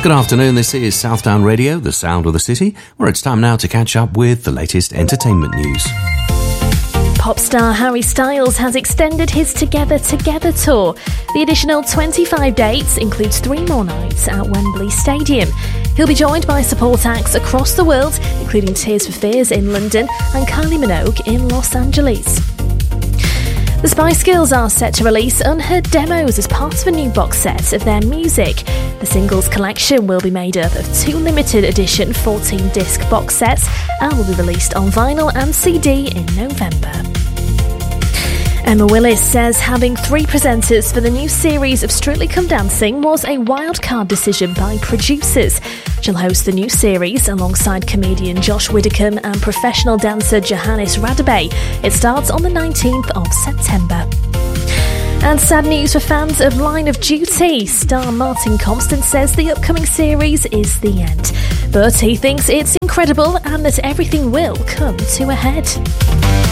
Good afternoon, this is Southdown Radio, the sound of the city, where it's time now to catch up with the latest entertainment news. Pop star Harry Styles has extended his Together Together tour. The additional 25 dates includes 3 more nights at Wembley Stadium. He'll be joined by support acts across the world, including Tears for Fears in London and Kylie Minogue in Los Angeles. The Spice Girls are set to release unheard demos as part of a new box set of their music. The singles collection will be made up of 2 limited edition 14-disc box sets and will be released on vinyl and CD in November. Emma Willis says having 3 presenters for the new series of Strictly Come Dancing was a wildcard decision by producers. She'll host the new series alongside comedian Josh Widdicombe and professional dancer Johannes Radebe. It starts on the 19th of September. And sad news for fans of Line of Duty. Star Martin Constant says the upcoming series is the end. But he thinks it's incredible and that everything will come to a head.